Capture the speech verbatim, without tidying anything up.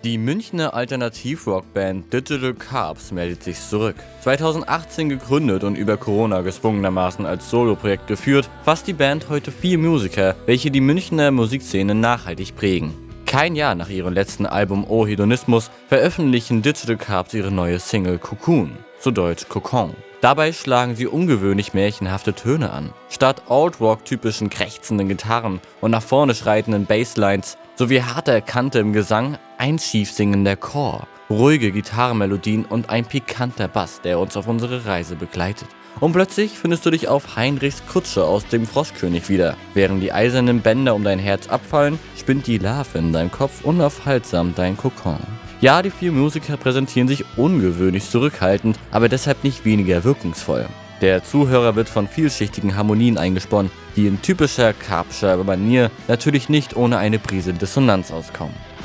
Die Münchner Alternativ-Rockband Digital Carbs meldet sich zurück. zweitausendachtzehn gegründet und über Corona gezwungenermaßen als Soloprojekt geführt, fasst die Band heute vier Musiker, welche die Münchner Musikszene nachhaltig prägen. Kein Jahr nach ihrem letzten Album O Hedonismus veröffentlichen Digital Carbs ihre neue Single Cocoon, zu Deutsch Kokon. Dabei schlagen sie ungewöhnlich märchenhafte Töne an. Statt Alt-Rock-typischen krächzenden Gitarren und nach vorne schreitenden Basslines sowie harter Kante im Gesang ein schief singender Chor, ruhige Gitarrenmelodien und ein pikanter Bass, der uns auf unsere Reise begleitet. Und plötzlich findest du dich auf Heinrichs Kutsche aus dem Froschkönig wieder. Während die eisernen Bänder um dein Herz abfallen, spinnt die Larve in deinem Kopf unaufhaltsam dein Kokon. Ja, die vier Musiker präsentieren sich ungewöhnlich zurückhaltend, aber deshalb nicht weniger wirkungsvoll. Der Zuhörer wird von vielschichtigen Harmonien eingesponnen, die in typischer Carbscher Manier natürlich nicht ohne eine Prise Dissonanz auskommen.